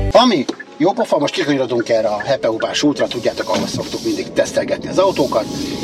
Ami jó pofa, most kikanyarodunk erre a Hepe-hupás útra, tudjátok, ahol szoktuk mindig tesztelgetni az autókat.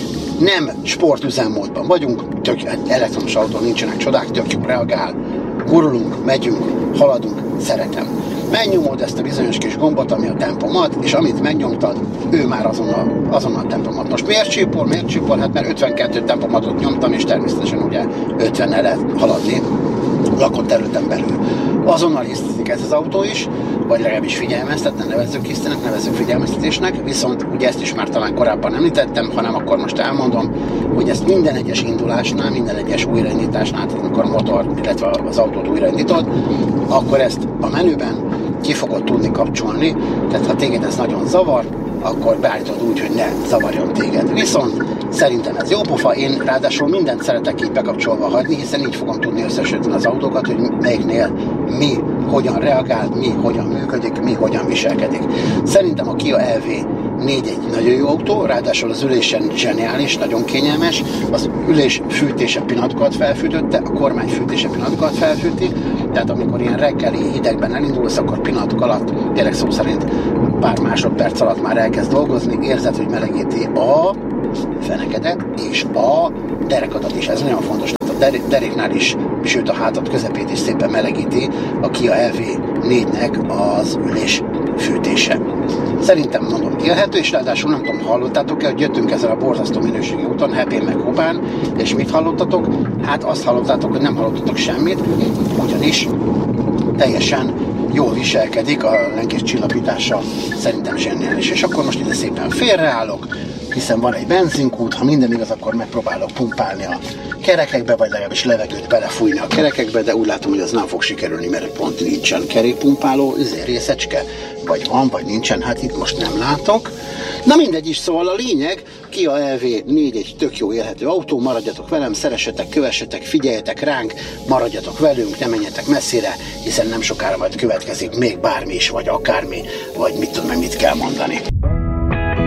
Nem sportüzemmódban vagyunk, tök elektromos autón nincsenek csodák, tök jó reagál, gurulunk, megyünk, haladunk, szeretem. Megnyomod ezt a bizonyos kis gombot, ami a tempomat, és amit megnyomtad, ő már azonnal tempomat. Most miért csípol? Hát mert 52 tempomatot nyomtam, és természetesen ugye 50-nel lehet haladni lakott területen belül. Azonnal hisztizik ez az autó is, vagy legalábbis figyelmeztetne, nevezzük figyelmeztetésnek, viszont ugye ezt is már talán korábban említettem, hanem akkor most elmondom, hogy ezt minden egyes indulásnál, minden egyes újraindításnál, tehát amikor a motor, illetve az autót újraindítod, akkor ezt a menüben ki fogod tudni kapcsolni, tehát ha téged ez nagyon zavar, akkor beállítod úgy, hogy ne zavarjon téged. Viszont szerintem ez jó pofa, én ráadásul mindent szeretek így bekapcsolva hagyni, hiszen így fogom tudni összesíteni az autókat, hogy melyiknél mi hogyan reagál, mi hogyan működik, mi hogyan viselkedik. Szerintem a Kia EV4 egy nagyon jó autó, ráadásul az ülésen zseniális, nagyon kényelmes, az ülés fűtése pillanatokat felfűtötte, a kormány fűtése pillanatokat felfűti, tehát amikor ilyen reggeli hidegben elindulsz, akkor pillanatok alatt, tényleg szó szerint pár másodperc alatt már elkezd dolgozni, érzed, hogy melegíti a fenekedet és a derekadat is, ez nagyon fontos. A deréknál is, sőt a hátad közepét is szépen melegíti a Kia EV4-nek az ülés fűtése. Szerintem mondom élhető, és ráadásul nem tudom, hallottátok-e, hogy jöttünk ezzel a borzasztó minőségi úton, Hepén meg Hupán, és mit hallottatok? Hát azt hallottátok, hogy nem hallottatok semmit, ugyanis teljesen jól viselkedik, a lenkés csillapítása szerintem zseniális. És akkor most ide szépen félreállok, hiszen van egy benzinkút, ha minden igaz, akkor megpróbálok pumpálni a kerekekbe, vagy legalábbis levegőt belefújni a kerekekbe, de úgy látom, hogy az nem fog sikerülni, mert pont nincsen kerékpumpáló részecske, vagy van, vagy nincsen, hát itt most nem látok. Na mindegy is, szóval a lényeg, Kia EV4 egy tök jó élhető autó, maradjatok velem, szeressetek, kövessetek, figyeljetek ránk, maradjatok velünk, ne menjetek messzire, hiszen nem sokára majd következik még bármi is, vagy akármi, vagy mit tudom, mit kell mondani.